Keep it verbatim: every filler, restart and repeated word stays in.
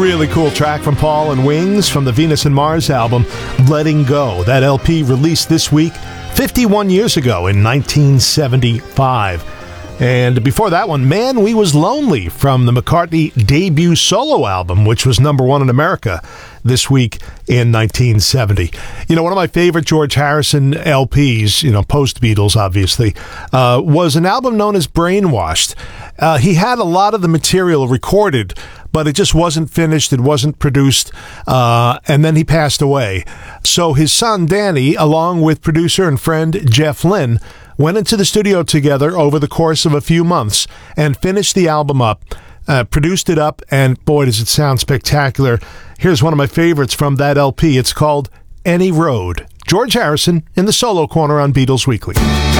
Really cool track from Paul and Wings from the Venus and Mars album, Letting Go. That L P released this week, fifty-one years ago in nineteen seventy-five. And before that one, Man, We Was Lonely from the McCartney debut solo album, which was number one in America this week in nineteen seventy. You know, one of my favorite George Harrison L Ps, you know, post-Beatles, obviously, uh, was an album known as Brainwashed. Uh, he had a lot of the material recorded, but it just wasn't finished, it wasn't produced, uh, and then he passed away. So his son, Danny, along with producer and friend Jeff Lynne, went into the studio together over the course of a few months and finished the album up, uh, produced it up, and boy, does it sound spectacular. Here's one of my favorites from that L P. It's called Any Road. George Harrison in the Solo Corner on Beatles Weekly.